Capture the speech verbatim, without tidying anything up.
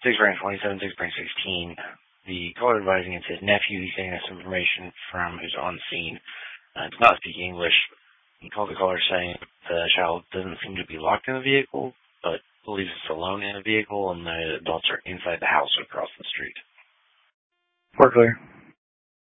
six Branch twenty-seven, six Branch sixteen. The caller advising it's his nephew. He's getting us information from who's on scene. Uh, does not speak English. He called the caller saying the child doesn't seem to be locked in the vehicle, but believes it's alone in a vehicle, and the adults are inside the house across the street. We're clear.